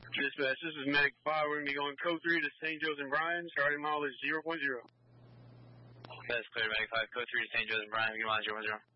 Dispatch, this is Medic 5. We're going to be going code 3 to St. Joe's and Bryan. Starting mileage 0.0. That's clear, Medic 5. Code 3 to St. Joe's and Bryan. Give mileage 0.0.